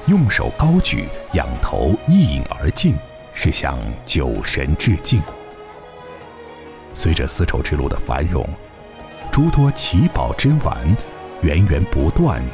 用手高举，仰头一饮而尽，是向酒神致敬。随着丝绸之路的繁荣，诸多奇宝珍玩源源不断